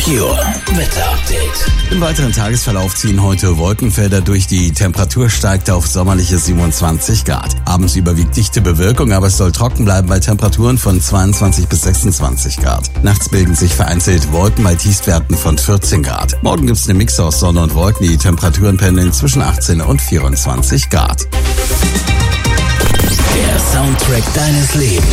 Merkur Wetterupdate. Im weiteren Tagesverlauf ziehen heute Wolkenfelder durch. Die Temperatur steigt auf sommerliche 27 Grad. Abends überwiegt dichte Bewölkung, aber es soll trocken bleiben bei Temperaturen von 22 bis 26 Grad. Nachts bilden sich vereinzelt Wolken bei Tiefstwerten von 14 Grad. Morgen gibt's eine Mix aus Sonne und Wolken. Die Temperaturen pendeln zwischen 18 und 24 Grad. Der Soundtrack deines Lebens.